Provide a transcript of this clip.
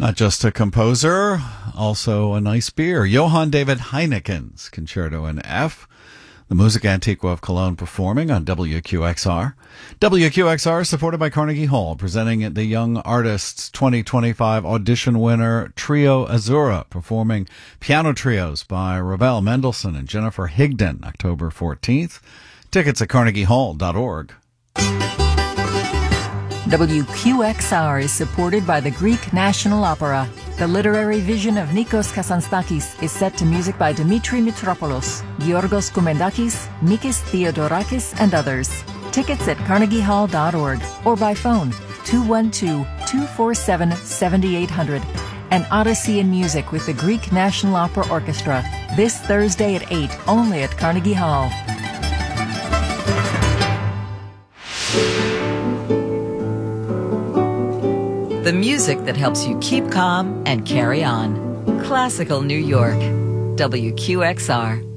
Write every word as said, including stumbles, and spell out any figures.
Not just a composer, also a nice beer. Johann David Heineken's Concerto in F. The Musica Antiqua of Cologne performing on W Q X R. W Q X R is supported by Carnegie Hall, presenting the Young Artists twenty twenty-five audition winner Trio Azura, performing piano trios by Ravel Mendelssohn and Jennifer Higdon, October fourteenth. Tickets at carnegie hall dot org. W Q X R is supported by the Greek National Opera. The literary vision of Nikos Kazantzakis is set to music by Dimitri Mitropoulos, Georgos Koumendakis, Mikis Theodorakis, and others. Tickets at carnegie hall dot org or by phone two one two, two four seven, seven eight zero zero. An Odyssey in Music with the Greek National Opera Orchestra this Thursday at eight, only at Carnegie Hall. The music that helps you keep calm and carry on. Classical New York. W Q X R.